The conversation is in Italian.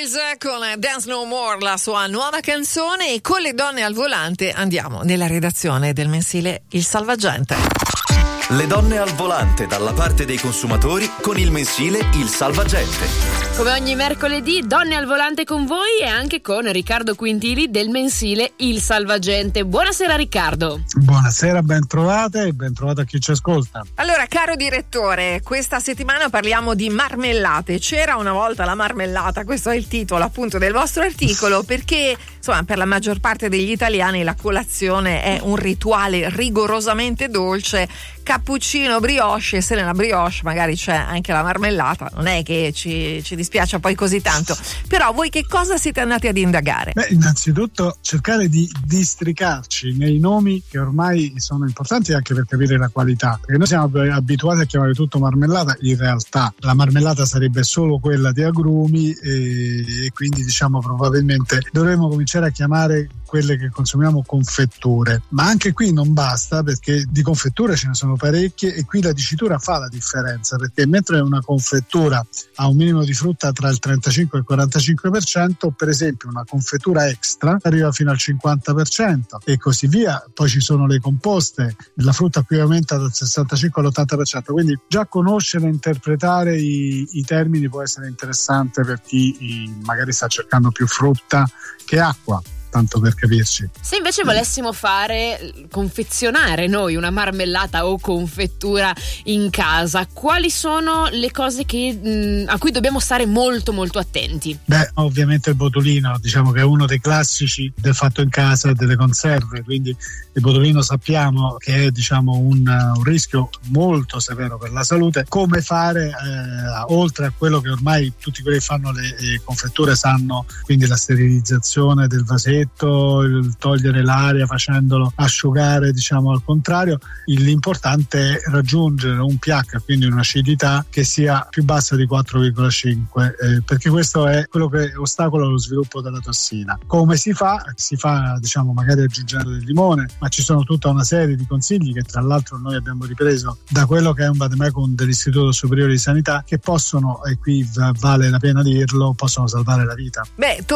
Styles con Dance No More, la sua nuova canzone, e con le donne al volante andiamo nella redazione del mensile Il Salvagente. Le donne al volante, dalla parte dei consumatori, con il mensile Il Salvagente. Come ogni mercoledì, donne al volante con voi e anche con Riccardo Quintili del mensile Il Salvagente. Buonasera Riccardo. Buonasera, ben trovate e ben trovato a chi ci ascolta. Allora, caro direttore, questa settimana parliamo di marmellate. C'era una volta la marmellata, questo è il titolo appunto del vostro articolo, perché insomma per la maggior parte degli italiani la colazione è un rituale rigorosamente dolce. Cappuccino, brioche, e se nella brioche magari c'è anche la marmellata, non è che ci dispiace poi così tanto. Però voi che cosa siete andati ad indagare? Beh, innanzitutto cercare di districarci nei nomi che ormai sono importanti anche per capire la qualità, perché noi siamo abituati a chiamare tutto marmellata. In realtà la marmellata sarebbe solo quella di agrumi e quindi diciamo probabilmente dovremmo cominciare a chiamare quelle che consumiamo confetture, ma anche qui non basta, perché di confetture ce ne sono parecchie e qui la dicitura fa la differenza, perché mentre una confettura ha un minimo di frutta tra il 35 e il 45%, per esempio una confettura extra arriva fino al 50% e così via. Poi ci sono le composte, la frutta qui aumenta dal 65 all'80%, quindi già conoscere e interpretare i termini può essere interessante per chi magari sta cercando più frutta che acqua, tanto per capirci. Se invece volessimo confezionare noi una marmellata o confettura in casa, quali sono le cose a cui dobbiamo stare molto molto attenti? Beh, ovviamente il botulino, diciamo che è uno dei classici del fatto in casa e delle conserve, quindi il botulino sappiamo che è diciamo un rischio molto severo per la salute. Come fare oltre a quello che ormai tutti quelli che fanno le confetture sanno, quindi la sterilizzazione del vasetto, il togliere l'aria facendolo asciugare diciamo al contrario. L'importante è raggiungere un pH, quindi un'acidità che sia più bassa di 4,5 perché questo è quello che ostacola lo sviluppo della tossina. Come si fa? Si fa diciamo magari aggiungendo del limone, ma ci sono tutta una serie di consigli che tra l'altro noi abbiamo ripreso da quello che è un vademecum dell'Istituto Superiore di Sanità, che possono, e qui vale la pena dirlo, possono salvare la vita. Beh,